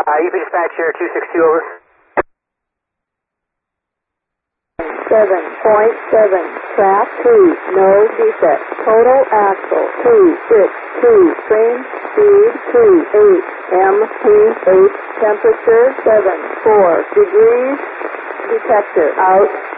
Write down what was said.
UP dispatcher 262 over. 7.7, track 2, no defect, total axle 262, train speed 28, MT8, temperature 74 degrees, detector out.